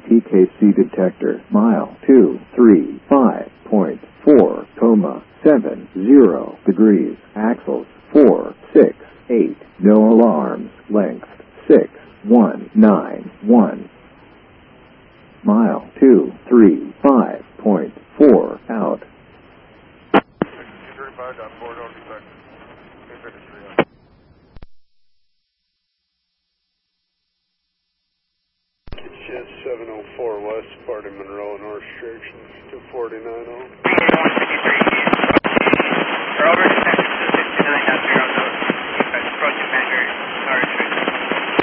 TKC detector. Mile 235.4, 70 degrees. Axles 468. No alarms. Length 6191. Mile 235.4 out. 235.4, don't detect. Jet 704 West, departing Monroe, North Direction, 2490.